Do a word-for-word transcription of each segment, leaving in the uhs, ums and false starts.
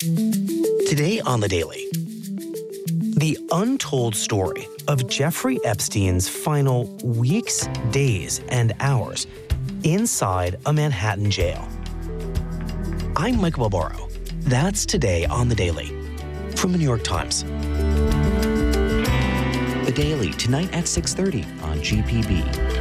Today on The Daily, the untold story of Jeffrey Epstein's final weeks, days, and hours inside a Manhattan jail. I'm Michael Barbaro. That's Today on The Daily from the New York Times. The Daily, tonight at six thirty on G P B.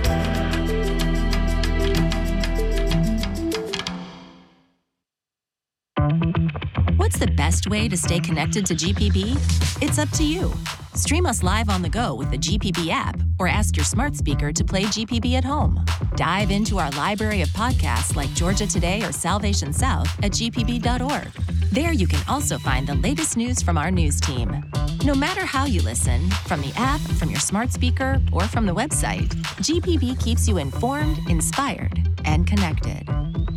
What's the best way to stay connected to G P B? It's up to you. Stream us live on the go with the G P B app or ask your smart speaker to play G P B at home. Dive into our library of podcasts like Georgia Today or Salvation South at g p b dot org. There you can also find the latest news from our news team. No matter how you listen, from the app, from your smart speaker, or from the website, G P B keeps you informed, inspired, and connected.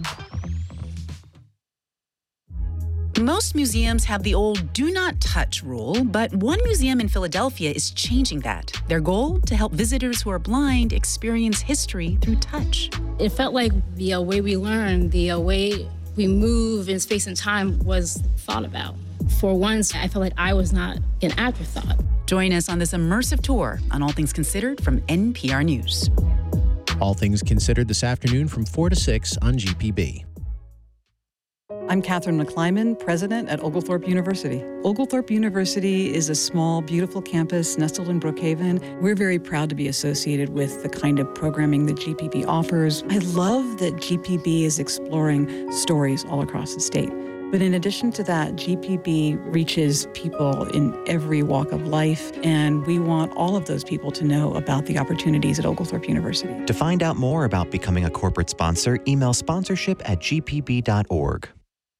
Most museums have the old do not touch rule, but one museum in Philadelphia is changing that. Their goal? To help visitors who are blind experience history through touch. It felt like the uh, way we learn, the uh, way we move in space and time was thought about. For once, I felt like I was not an afterthought. Join us on this immersive tour on All Things Considered from N P R News. All Things Considered this afternoon from four to six on G P B. I'm Catherine McClyman, president at Oglethorpe University. Oglethorpe University is a small, beautiful campus nestled in Brookhaven. We're very proud to be associated with the kind of programming that G P B offers. I love that G P B is exploring stories all across the state. But in addition to that, G P B reaches people in every walk of life, and we want all of those people to know about the opportunities at Oglethorpe University. To find out more about becoming a corporate sponsor, email sponsorship at g p b dot org.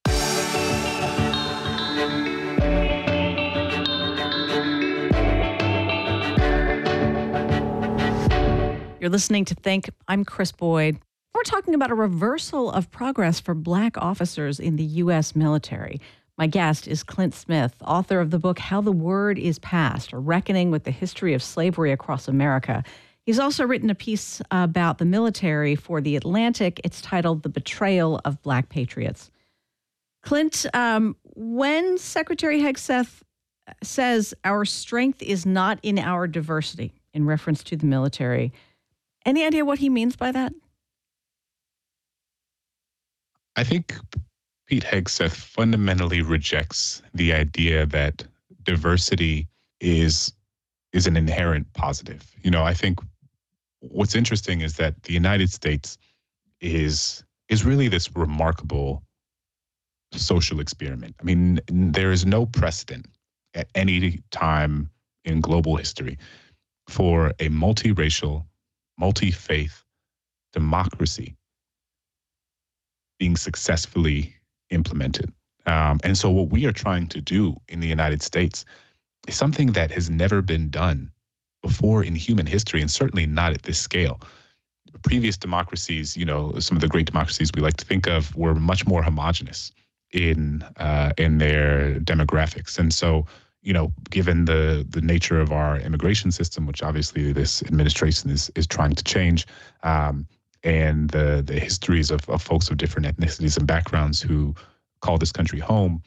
You're listening to Think. I'm Chris Boyd. We're talking about a reversal of progress for Black officers in the U S military. My guest is Clint Smith, author of the book How the Word is Passed, a reckoning with the history of slavery across America. He's also written a piece about the military for The Atlantic. It's titled The Betrayal of Black Patriots. Clint, um, when Secretary Hegseth says our strength is not in our diversity, in reference to the military, any idea what he means by that? I think Pete Hegseth fundamentally rejects the idea that diversity is is an inherent positive. You know, I think what's interesting is that the United States is is really this remarkable social experiment. I mean, there is no precedent at any time in global history for a multiracial, multi-faith democracy being successfully implemented. Um, and so what we are trying to do in the United States is something that has never been done before in human history, and certainly not at this scale. Previous democracies, you know, some of the great democracies we like to think of were much more homogenous in uh, in their demographics. And so, you know, given the the nature of our immigration system, which obviously this administration is is trying to change, um, and the the histories of, of folks of different ethnicities and backgrounds who call this country home,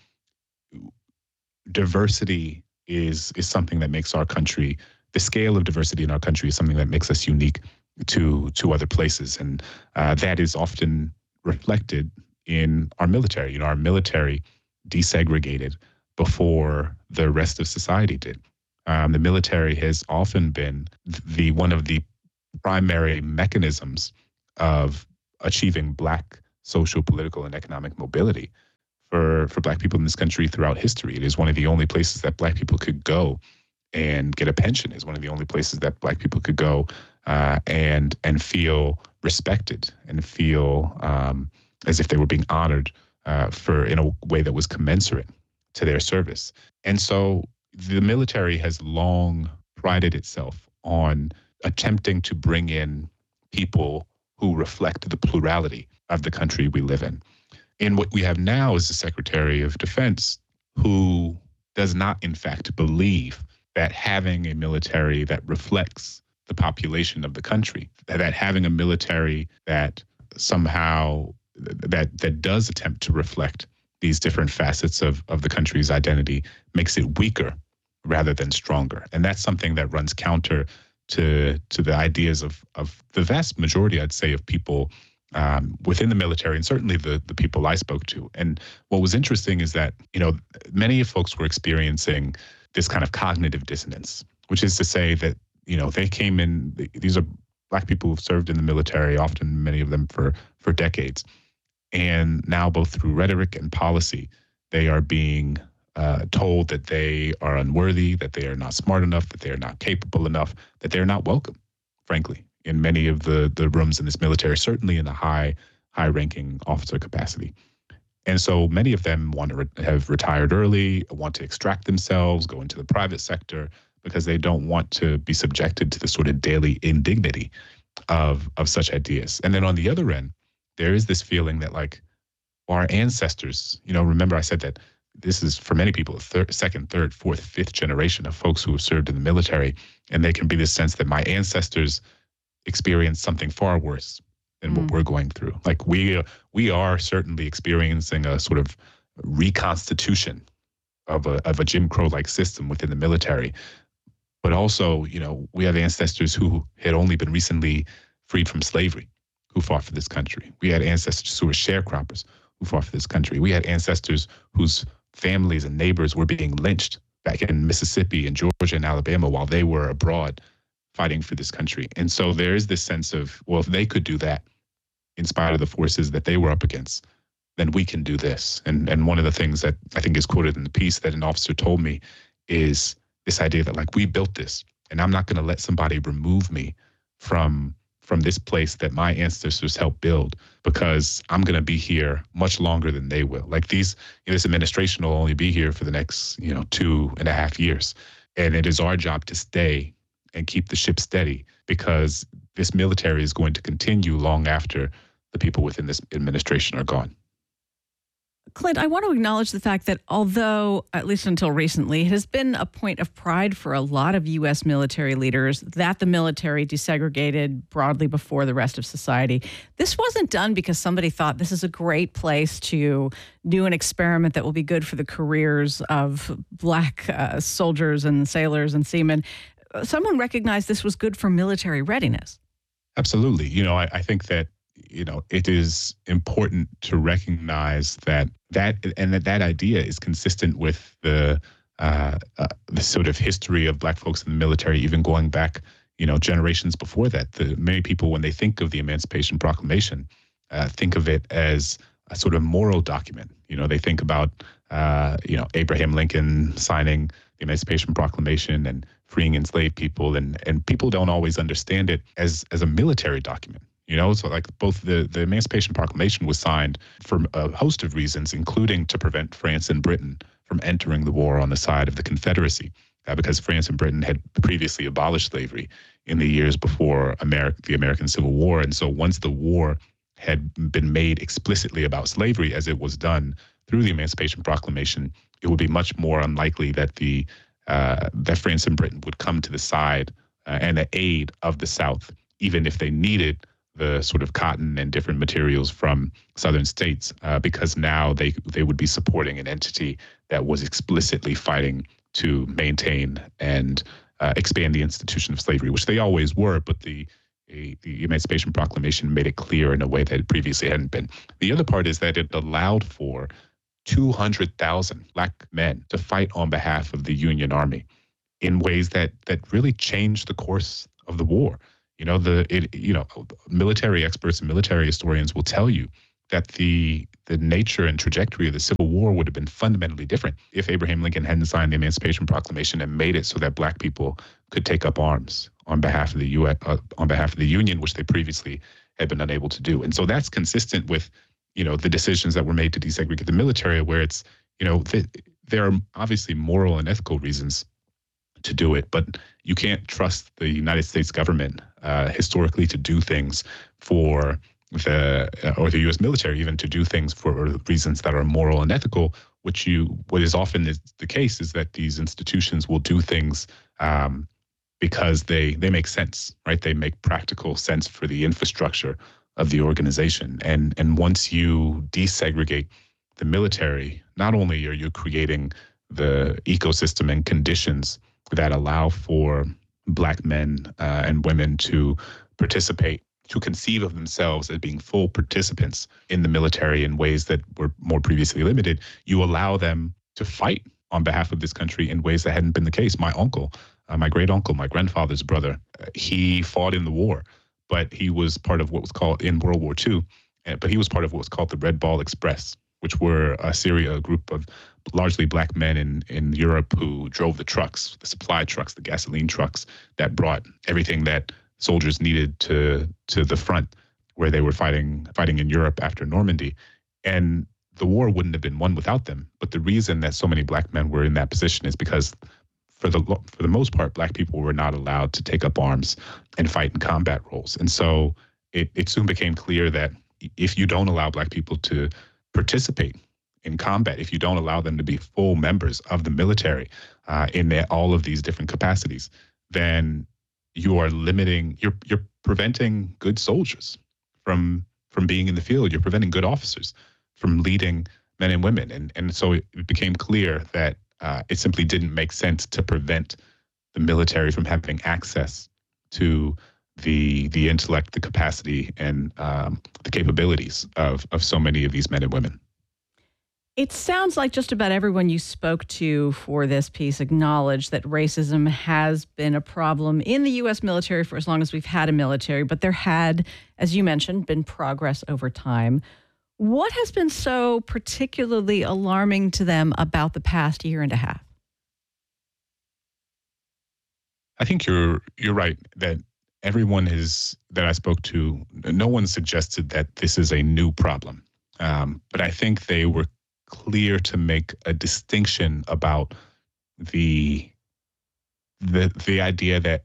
diversity is is something that makes our country, the scale of diversity in our country is something that makes us unique to to other places, and uh, that is often reflected in our military. You know, our military desegregated before the rest of society did. Um, the military has often been the one of the primary mechanisms of achieving Black social, political, and economic mobility for, for Black people in this country throughout history. It is one of the only places that Black people could go and get a pension. It's one of the only places that Black people could go uh, and and feel respected and feel um, as if they were being honored uh, for in a way that was commensurate to their service. And so the military has long prided itself on attempting to bring in people who reflect the plurality of the country we live in. And what we have now is the Secretary of Defense who does not, in fact, believe that having a military that reflects the population of the country, that having a military that somehow that that does attempt to reflect these different facets of, of the country's identity makes it weaker rather than stronger. And that's something that runs counter to to the ideas of, of the vast majority, I'd say, of people um, within the military, and certainly the, the people I spoke to. And what was interesting is that, you know, many folks were experiencing this kind of cognitive dissonance, which is to say that, you know, they came in, these are Black people who've served in the military, often many of them for, for decades. And now both through rhetoric and policy, they are being uh, told that they are unworthy, that they are not smart enough, that they are not capable enough, that they're not welcome, frankly, in many of the, the rooms in this military, certainly in a high, high-ranking officer capacity. And so many of them want to re- have retired early, want to extract themselves, go into the private sector, because they don't want to be subjected to the sort of daily indignity of, of such ideas. And then on the other end, there is this feeling that, like, our ancestors, you know, remember I said that this is, for many people, a third, second, third, fourth, fifth generation of folks who have served in the military, and they can be this sense that my ancestors experienced something far worse than mm. what we're going through. Like, we, uh, we are certainly experiencing a sort of reconstitution of a, of a Jim Crow-like system within the military. But also, you know, we have ancestors who had only been recently freed from slavery, who fought for this country. We had ancestors who were sharecroppers who fought for this country. We had ancestors whose families and neighbors were being lynched back in Mississippi and Georgia and Alabama while they were abroad fighting for this country. And so there is this sense of, well, if they could do that in spite of the forces that they were up against, then we can do this. And and one of the things that I think is quoted in the piece that an officer told me is this idea that, like, we built this, and I'm not going to let somebody remove me from from this place that my ancestors helped build, because I'm going to be here much longer than they will. Like, these, you know, this administration will only be here for the next, you know, two and a half years. And it is our job to stay and keep the ship steady, because this military is going to continue long after the people within this administration are gone. Clint, I want to acknowledge the fact that although, at least until recently, it has been a point of pride for a lot of U S military leaders that the military desegregated broadly before the rest of society, this wasn't done because somebody thought this is a great place to do an experiment that will be good for the careers of Black uh, soldiers and sailors and seamen. Someone recognized this was good for military readiness. Absolutely. You know, I, I think that, you know, it is important to recognize that that and that that idea is consistent with the uh, uh, the sort of history of Black folks in the military, even going back, you know, generations before that. The many people, when they think of the Emancipation Proclamation, uh, think of it as a sort of moral document. You know, they think about uh, you know, Abraham Lincoln signing the Emancipation Proclamation and freeing enslaved people, and and people don't always understand it as as a military document. You know, so like both the, the Emancipation Proclamation was signed for a host of reasons, including to prevent France and Britain from entering the war on the side of the Confederacy, uh, because France and Britain had previously abolished slavery in the years before America, the American Civil War. And so once the war had been made explicitly about slavery, as it was done through the Emancipation Proclamation, it would be much more unlikely that the uh, that France and Britain would come to the side uh, and the aid of the South, even if they needed the sort of cotton and different materials from southern states, uh, because now they they would be supporting an entity that was explicitly fighting to maintain and uh, expand the institution of slavery, which they always were, but the a, the Emancipation Proclamation made it clear in a way that it previously hadn't been. The other part is that it allowed for two hundred thousand Black men to fight on behalf of the Union Army in ways that that really changed the course of the war. You know, the it, you know, military experts and military historians will tell you that the the nature and trajectory of the Civil War would have been fundamentally different if Abraham Lincoln hadn't signed the Emancipation Proclamation and made it so that Black people could take up arms on behalf of the U S, uh, on behalf of the Union, which they previously had been unable to do. And so that's consistent with, you know, the decisions that were made to desegregate the military, where it's, you know, th- there are obviously moral and ethical reasons to do it, but you can't trust the United States government uh, historically to do things for the uh, or the U S military even to do things for reasons that are moral and ethical. Which you what is often is the case is that these institutions will do things um, because they they make sense, right? They make practical sense for the infrastructure of the organization, and and once you desegregate the military, not only are you creating the ecosystem and conditions that allow for Black men uh, and women to participate, to conceive of themselves as being full participants in the military in ways that were more previously limited, you allow them to fight on behalf of this country in ways that hadn't been the case. My uncle, uh, my great uncle, my grandfather's brother, uh, he fought in the war, but he was part of what was called in World War Two, uh, but he was part of what was called the Red Ball Express, which were a series, a group of largely Black men in, in Europe who drove the trucks, the supply trucks, the gasoline trucks that brought everything that soldiers needed to to the front where they were fighting fighting in Europe after Normandy. And the war wouldn't have been won without them. But the reason that so many Black men were in that position is because for the for the most part, Black people were not allowed to take up arms and fight in combat roles. And so it, it soon became clear that if you don't allow Black people to participate in combat, if you don't allow them to be full members of the military uh, in their, all of these different capacities, then you are limiting, you're you're preventing good soldiers from from being in the field. You're preventing good officers from leading men and women. And and so it, it became clear that uh, it simply didn't make sense to prevent the military from having access to the the intellect, the capacity, and um, the capabilities of of so many of these men and women. It sounds like just about everyone you spoke to for this piece acknowledged that racism has been a problem in the U S military for as long as we've had a military, but there had, as you mentioned, been progress over time. What has been so particularly alarming to them about the past year and a half? I think you're you're right that everyone is that I spoke to, no one suggested that this is a new problem, um, but I think they were clear to make a distinction about the the the idea that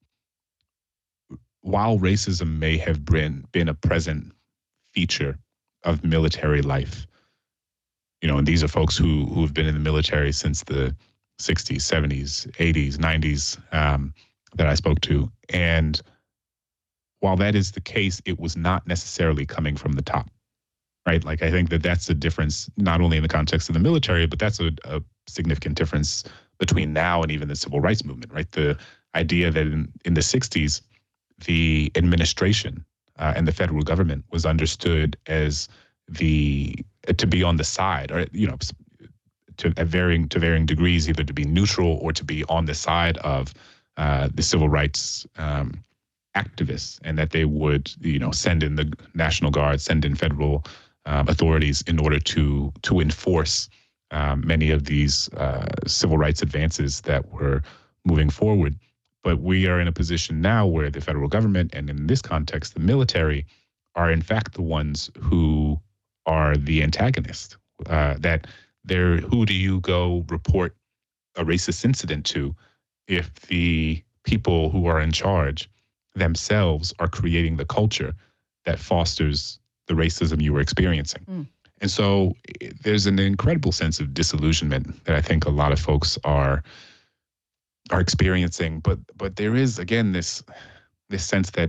while racism may have been been a present feature of military life, you know, and these are folks who who have been in the military since the sixties, seventies, eighties, nineties um, that I spoke to, and while that is the case, it was not necessarily coming from the top. Right, like I think that that's a difference not only in the context of the military, but that's a, a significant difference between now and even the civil rights movement. Right, the idea that in, in the sixties, the administration uh, and the federal government was understood as the to be on the side, or you know, to at varying to varying degrees, either to be neutral or to be on the side of uh, the civil rights um, activists, and that they would you know send in the National Guard, send in federal Um, authorities in order to to enforce um, many of these uh, civil rights advances that were moving forward. But we are in a position now where the federal government, and in this context, the military, are in fact the ones who are the antagonist. Uh, that they're, who do you go report a racist incident to if the people who are in charge themselves are creating the culture that fosters the racism you were experiencing? Mm. And so there's an incredible sense of disillusionment that I think a lot of folks are are experiencing. But but there is, again, this this sense that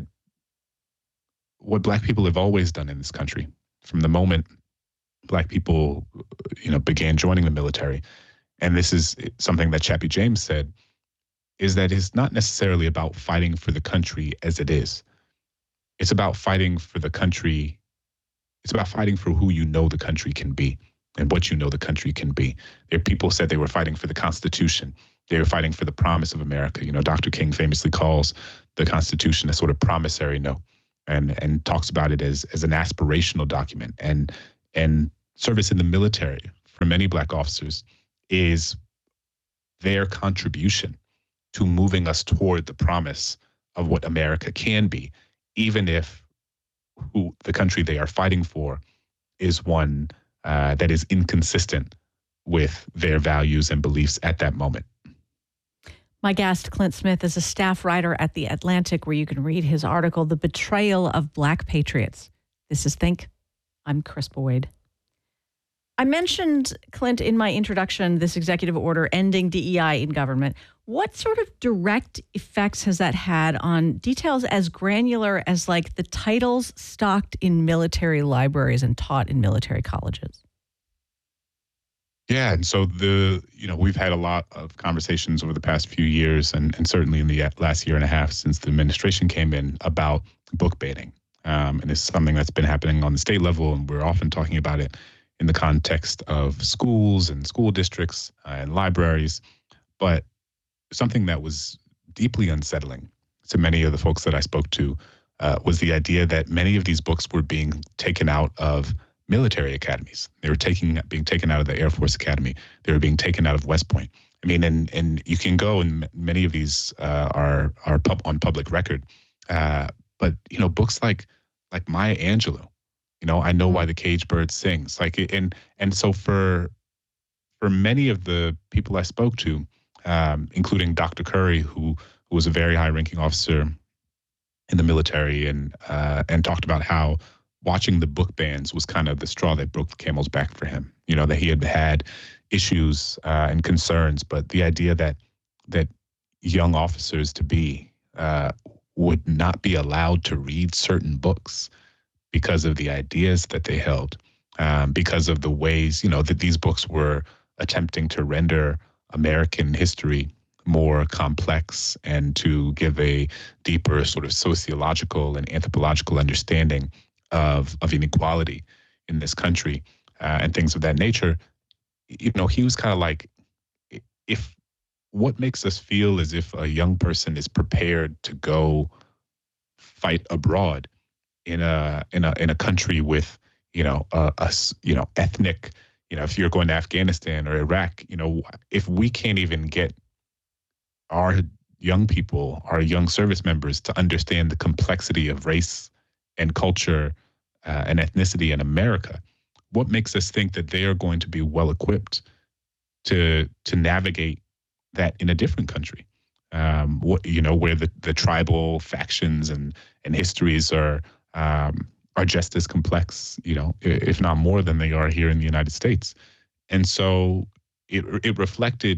what Black people have always done in this country, from the moment Black people, you know, began joining the military, and this is something that Chappie James said, is that it's not necessarily about fighting for the country as it is. It's about fighting for the country. It's about fighting for who you know the country can be and what you know the country can be. There, people said they were fighting for the Constitution. They were fighting for the promise of America. You know, Doctor King famously calls the Constitution a sort of promissory note, and and talks about it as as an aspirational document. And and service in the military for many Black officers is their contribution to moving us toward the promise of what America can be, even if who the country they are fighting for is one uh, that is inconsistent with their values and beliefs at that moment. My guest, Clint Smith, is a staff writer at The Atlantic, where you can read his article, The Betrayal of Black Patriots. This is Think. I'm Chris Boyd. I mentioned, Clint, in my introduction, this executive order ending D E I in government. What sort of direct effects has that had on details as granular as, like, the titles stocked in military libraries and taught in military colleges? Yeah, and so the you know we've had a lot of conversations over the past few years, and, and certainly in the last year and a half since the administration came in about book banning, um, and it's something that's been happening on the state level, and we're often talking about it in the context of schools and school districts uh, and libraries. But something that was deeply unsettling to many of the folks that I spoke to uh, was the idea that many of these books were being taken out of military academies. They were taking being taken out of the Air Force Academy. They were being taken out of West Point. I mean, and and you can go, and many of these uh, are are pub, on public record. Uh, but you know, books like like Maya Angelou, you know, I Know Why the Caged Bird Sings. Like, and and so for for many of the people I spoke to, um, including Doctor Curry, who who was a very high-ranking officer in the military, and uh, and talked about how watching the book bans was kind of the straw that broke the camel's back for him. You know, that he had had issues uh, and concerns, but the idea that that young officers to be uh, would not be allowed to read certain books because of the ideas that they held, um, because of the ways, you know, that these books were attempting to render American history more complex and to give a deeper sort of sociological and anthropological understanding of of inequality in this country uh, and things of that nature. You know, he was kind of like, if what makes us feel as if a young person is prepared to go fight abroad in a in a in a country with, you know, a, a you know ethnic, you know, if you're going to Afghanistan or Iraq, you know, if we can't even get our young people, our young service members to understand the complexity of race and culture uh, and ethnicity in America, what makes us think that they are going to be well equipped to to navigate that in a different country? Um, what you know, where the, the tribal factions and and histories are um, are just as complex, you know, if not more than they are here in the United States. And so it it reflected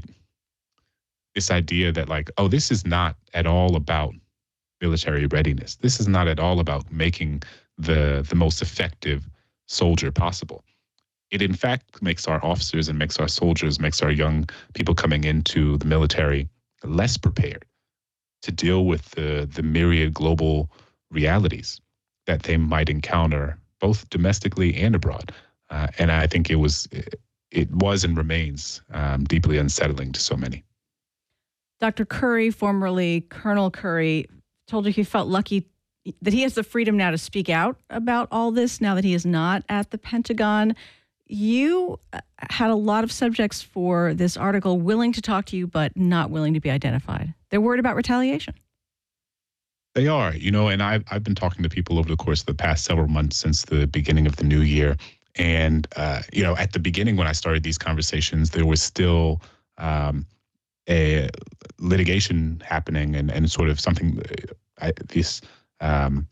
this idea that, like, oh, this is not at all about military readiness. This is not at all about making the the most effective soldier possible. It in fact makes our officers and makes our soldiers, makes our young people coming into the military less prepared to deal with the the myriad global realities that they might encounter both domestically and abroad. Uh, and I think it was it was and remains um, deeply unsettling to so many. Doctor Curry, formerly Colonel Curry, told you he felt lucky that he has the freedom now to speak out about all this now that he is not at the Pentagon. You had a lot of subjects for this article willing to talk to you, but not willing to be identified. They're worried about retaliation. They are, you know, and I've, I've been talking to people over the course of the past several months since the beginning of the new year. And, uh, you know, at the beginning when I started these conversations, there was still um, a litigation happening and, and sort of something, uh, this, um,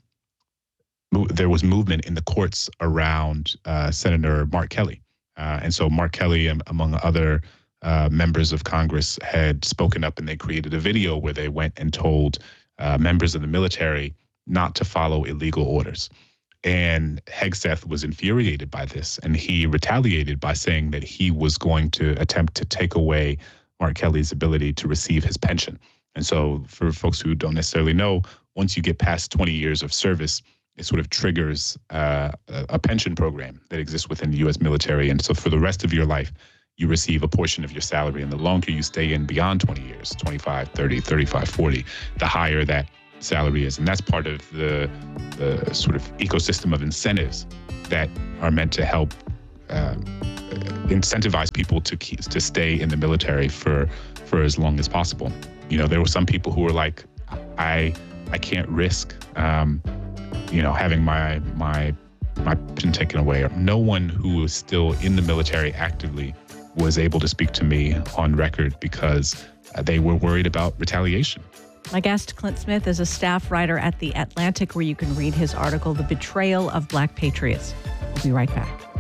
mo- there was movement in the courts around uh, Senator Mark Kelly. Uh, and so Mark Kelly, um, among other uh, members of Congress, had spoken up, and they created a video where they went and told uh, members of the military not to follow illegal orders. And Hegseth was infuriated by this, and he retaliated by saying that he was going to attempt to take away Mark Kelly's ability to receive his pension. And so for folks who don't necessarily know, once you get past twenty years of service, it sort of triggers uh, a pension program that exists within the U S military. And so for the rest of your life, you receive a portion of your salary. And the longer you stay in beyond twenty years, twenty-five, thirty, thirty-five, forty, the higher that salary is. And that's part of the, the sort of ecosystem of incentives that are meant to help uh, incentivize people to keep, to stay in the military for, for as long as possible. You know, there were some people who were like, I I can't risk, um, you know, having my my my pension taken away. No one who is still in the military actively was able to speak to me on record because uh, they were worried about retaliation. My guest, Clint Smith, is a staff writer at The Atlantic, where you can read his article, The Betrayal of Black Patriots. We'll be right back.